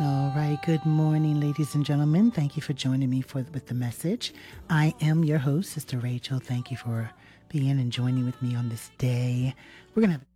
All right. Good morning, ladies and gentlemen. Thank you for joining me with the message. I am your host, Sister Rachel. Thank you for being and joining with me on this day. We're going to have